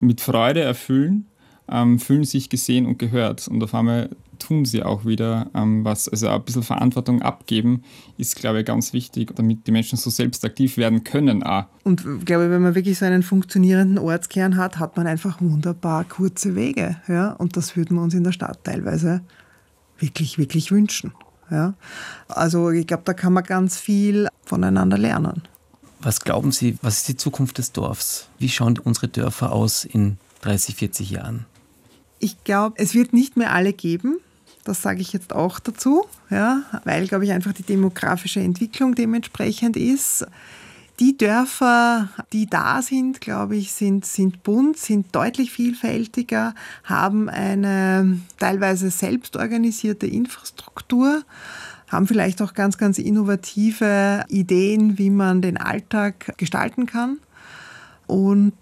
mit Freude erfüllen, fühlen sich gesehen und gehört. Und auf einmal tun sie auch wieder was. Also ein bisschen Verantwortung abgeben ist, glaube ich, ganz wichtig, damit die Menschen so selbst aktiv werden können auch. Und ich glaube, wenn man wirklich so einen funktionierenden Ortskern hat, hat man einfach wunderbar kurze Wege. Ja? Und das würden wir uns in der Stadt teilweise wirklich, wirklich wünschen. Ja? Also ich glaube, da kann man ganz viel voneinander lernen. Was glauben Sie, was ist die Zukunft des Dorfs? Wie schauen unsere Dörfer aus in 30, 40 Jahren? Ich glaube, es wird nicht mehr alle geben. Das sage ich jetzt auch dazu, ja, weil, glaube ich, einfach die demografische Entwicklung dementsprechend ist. Die Dörfer, die da sind, glaube ich, sind bunt, sind deutlich vielfältiger, haben eine teilweise selbstorganisierte Infrastruktur, haben vielleicht auch ganz, ganz innovative Ideen, wie man den Alltag gestalten kann und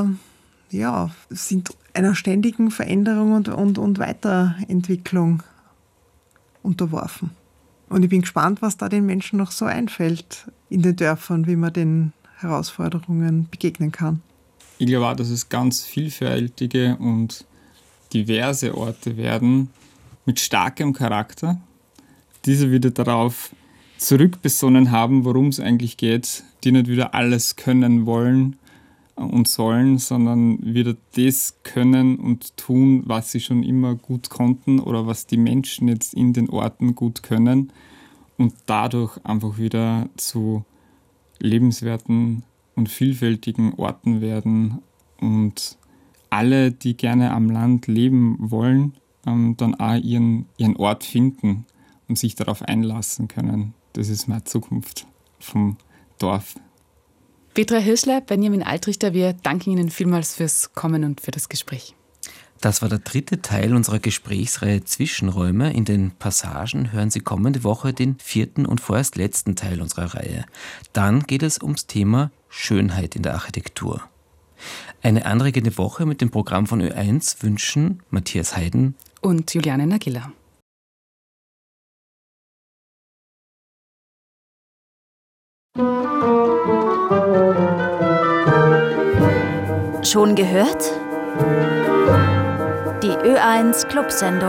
sind einer ständigen Veränderung und Weiterentwicklung unterworfen. Und ich bin gespannt, was da den Menschen noch so einfällt in den Dörfern, wie man den Herausforderungen begegnen kann. Ich glaube auch, dass es ganz vielfältige und diverse Orte werden mit starkem Charakter, diese wieder darauf zurückbesonnen haben, worum es eigentlich geht, die nicht wieder alles können wollen und sollen, sondern wieder das können und tun, was sie schon immer gut konnten oder was die Menschen jetzt in den Orten gut können und dadurch einfach wieder zu lebenswerten und vielfältigen Orten werden und alle, die gerne am Land leben wollen, dann auch ihren Ort finden und sich darauf einlassen können. Das ist meine Zukunft vom Dorf. Petra Hirschler, Benjamin Altrichter, wir danken Ihnen vielmals fürs Kommen und für das Gespräch. Das war der 3. Teil unserer Gesprächsreihe Zwischenräume. In den Passagen hören Sie kommende Woche den 4. und vorerst letzten Teil unserer Reihe. Dann geht es ums Thema Schönheit in der Architektur. Eine anregende Woche mit dem Programm von Ö1 wünschen Matthias Heiden und Juliane Nagilla. Schon gehört? Die Ö1 Clubsendung.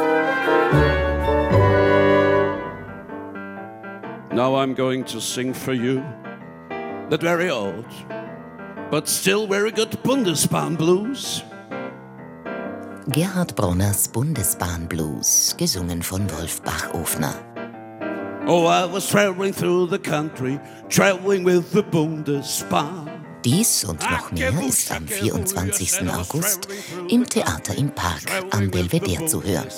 Now I'm going to sing for you that very old, but still very good Bundesbahn blues. Gerhard Bronners Bundesbahn-Blues, gesungen von Wolf Bachofner. Oh, I was traveling through the country, traveling with the Bundesbahn. Dies und noch mehr ist am 24. August im Theater im Park am Belvedere zu hören.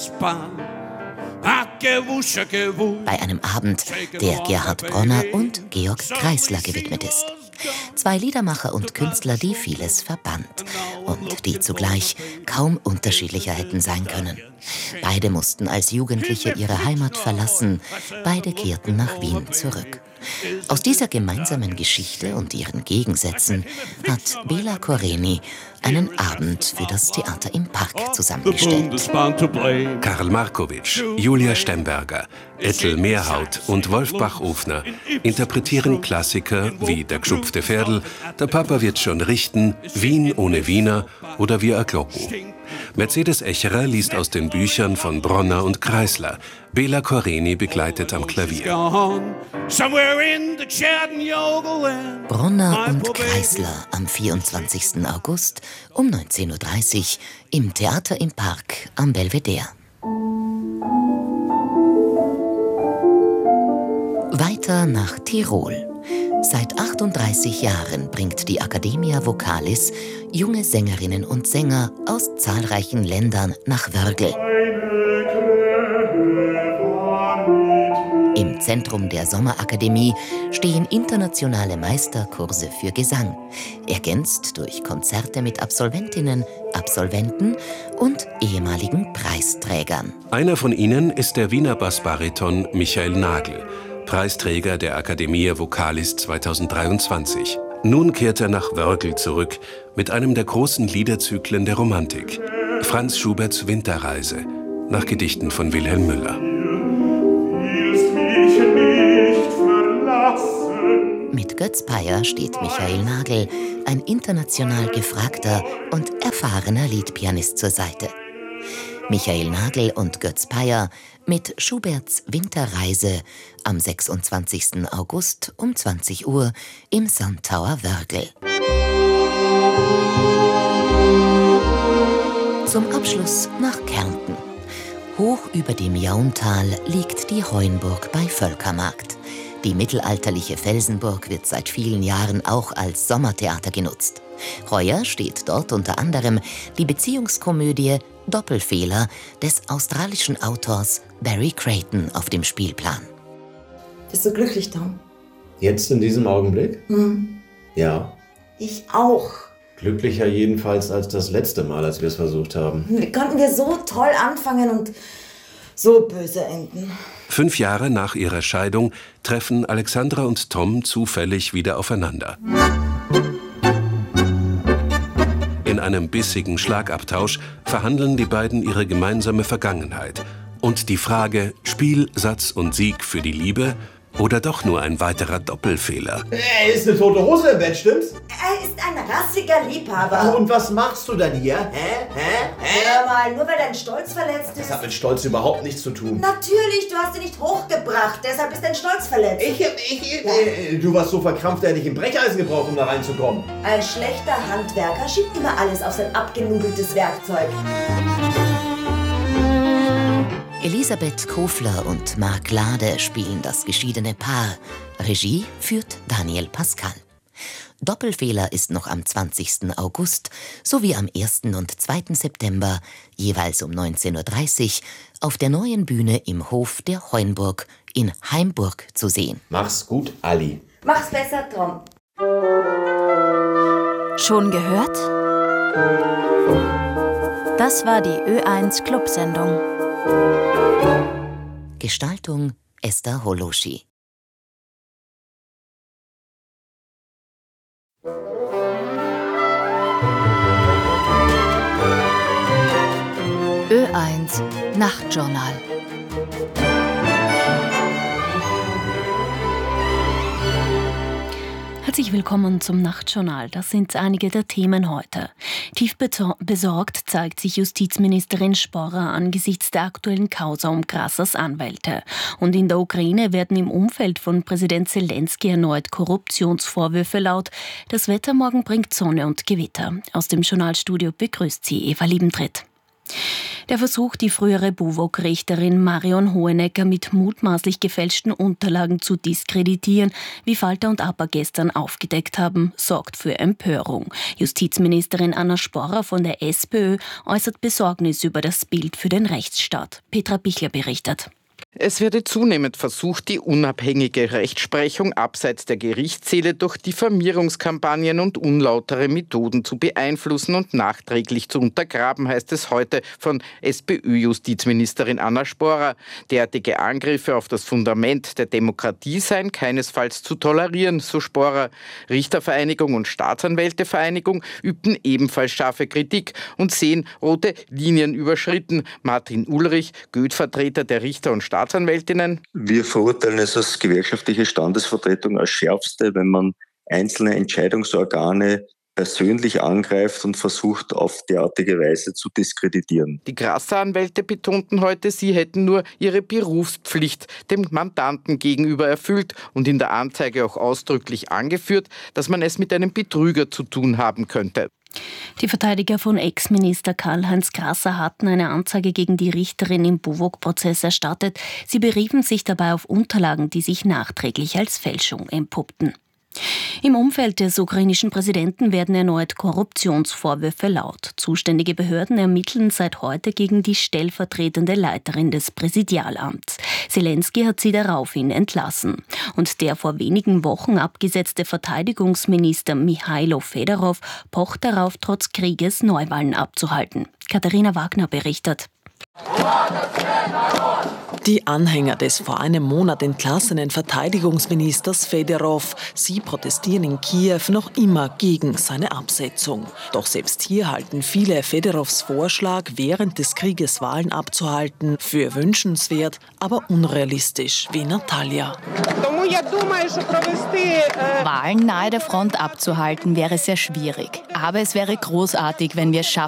Bei einem Abend, der Gerhard Bronner und Georg Kreisler gewidmet ist. 2 Liedermacher und Künstler, die vieles verband und die zugleich kaum unterschiedlicher hätten sein können. Beide mussten als Jugendliche ihre Heimat verlassen, beide kehrten nach Wien zurück. Aus dieser gemeinsamen Geschichte und ihren Gegensätzen hat Bela Koreni einen Abend für das Theater im Park zusammengestellt. Karl Markowitsch, Julia Stemberger, Ethel Mehrhaut und Wolf Bachofner interpretieren Klassiker wie Der gschupfte Pferdl, Der Papa wird schon richten, Wien ohne Wiener oder Wir a Glocken. Mercedes Echerer liest aus den Büchern von Bronner und Kreisler. Bela Koreni begleitet am Klavier. Bronner und Kreisler am 24. August um 19.30 Uhr im Theater im Park am Belvedere. Weiter nach Tirol. Seit 38 Jahren bringt die Academia Vocalis junge Sängerinnen und Sänger aus zahlreichen Ländern nach Wörgl. Im Zentrum der Sommerakademie stehen internationale Meisterkurse für Gesang, ergänzt durch Konzerte mit Absolventinnen, Absolventen und ehemaligen Preisträgern. Einer von ihnen ist der Wiener Bassbariton Michael Nagel, Preisträger der Academia Vocalis 2023. Nun kehrt er nach Wörgl zurück mit einem der großen Liederzyklen der Romantik, Franz Schuberts Winterreise, nach Gedichten von Wilhelm Müller. Mit Götz Peyer steht Michael Nagel, ein international gefragter und erfahrener Liedpianist, zur Seite. Michael Nagel und Götz Peyer mit Schuberts Winterreise am 26. August um 20 Uhr im Sandtauer Wörgl. Zum Abschluss nach Kärnten. Hoch über dem Jauntal liegt die Heuenburg bei Völkermarkt. Die mittelalterliche Felsenburg wird seit vielen Jahren auch als Sommertheater genutzt. Heuer steht dort unter anderem die Beziehungskomödie Doppelfehler des australischen Autors Barry Creighton auf dem Spielplan. Bist du glücklich, Tom? Jetzt in diesem Augenblick? Ja. Ich auch. Glücklicher jedenfalls als das letzte Mal, als wir es versucht haben. Wie konnten wir so toll anfangen und so böse enden? 5 Jahre nach ihrer Scheidung treffen Alexandra und Tom zufällig wieder aufeinander. In einem bissigen Schlagabtausch verhandeln die beiden ihre gemeinsame Vergangenheit. Und die Frage, Spiel, Satz und Sieg für die Liebe oder doch nur ein weiterer Doppelfehler? Er ist eine tote Hose im Bett, stimmt's? Er ist ein rassiger Liebhaber. Und was machst du denn hier? Hör mal, nur weil dein Stolz verletzt ist. Das hat mit Stolz überhaupt nichts zu tun. Natürlich, du hast ihn nicht hochgebracht, deshalb ist dein Stolz verletzt. Du warst so verkrampft, der hätte ich ein Brecheisen gebraucht, um da reinzukommen. Ein schlechter Handwerker schiebt immer alles auf sein abgenudeltes Werkzeug. Elisabeth Kofler und Marc Lade spielen das geschiedene Paar. Regie führt Daniel Pascal. Doppelfehler ist noch am 20. August sowie am 1. und 2. September, jeweils um 19:30 Uhr, auf der neuen Bühne im Hof der Heuenburg in Heimburg zu sehen. Mach's gut, Ali. Mach's besser, Tom. Schon gehört? Das war die Ö1 Clubsendung. Gestaltung Esther Holoschi. Ö1 Nachtjournal. Herzlich willkommen zum Nachtjournal. Das sind einige der Themen heute. Tief besorgt zeigt sich Justizministerin Sporrer angesichts der aktuellen Causa um Grassers Anwälte. Und in der Ukraine werden im Umfeld von Präsident Zelensky erneut Korruptionsvorwürfe laut. Das Wetter morgen bringt Sonne und Gewitter. Aus dem Journalstudio begrüßt sie Eva Liebentritt. Der Versuch, die frühere BUWOG-Richterin Marion Hohenecker mit mutmaßlich gefälschten Unterlagen zu diskreditieren, wie Falter und APA gestern aufgedeckt haben, sorgt für Empörung. Justizministerin Anna Sporrer von der SPÖ äußert Besorgnis über das Bild für den Rechtsstaat. Petra Bichler berichtet. Es werde zunehmend versucht, die unabhängige Rechtsprechung abseits der Gerichtssäle durch Diffamierungskampagnen und unlautere Methoden zu beeinflussen und nachträglich zu untergraben, heißt es heute von SPÖ-Justizministerin Anna Sporrer. Derartige Angriffe auf das Fundament der Demokratie seien keinesfalls zu tolerieren, so Sporrer. Richtervereinigung und Staatsanwältevereinigung übten ebenfalls scharfe Kritik und sehen rote Linien überschritten. Martin Ulrich, Goethe-Vertreter der Richter und Staatsanwältinnen. Wir verurteilen es als gewerkschaftliche Standesvertretung als schärfste, wenn man einzelne Entscheidungsorgane persönlich angreift und versucht, auf derartige Weise zu diskreditieren. Die Grasser-Anwälte betonten heute, sie hätten nur ihre Berufspflicht dem Mandanten gegenüber erfüllt und in der Anzeige auch ausdrücklich angeführt, dass man es mit einem Betrüger zu tun haben könnte. Die Verteidiger von Ex-Minister Karl-Heinz Grasser hatten eine Anzeige gegen die Richterin im BUWOG-Prozess erstattet. Sie beriefen sich dabei auf Unterlagen, die sich nachträglich als Fälschung entpuppten. Im Umfeld des ukrainischen Präsidenten werden erneut Korruptionsvorwürfe laut. Zuständige Behörden ermitteln seit heute gegen die stellvertretende Leiterin des Präsidialamts. Zelensky hat sie daraufhin entlassen. Und der vor wenigen Wochen abgesetzte Verteidigungsminister Michailo Fedorov pocht darauf, trotz Krieges Neuwahlen abzuhalten. Katharina Wagner berichtet. Die Anhänger des vor einem Monat entlassenen Verteidigungsministers Fedorov, sie protestieren in Kiew noch immer gegen seine Absetzung. Doch selbst hier halten viele Fedorovs Vorschlag, während des Krieges Wahlen abzuhalten, für wünschenswert, aber unrealistisch, wie Natalia. Wahlen nahe der Front abzuhalten wäre sehr schwierig. Aber es wäre großartig, wenn wir es schaffen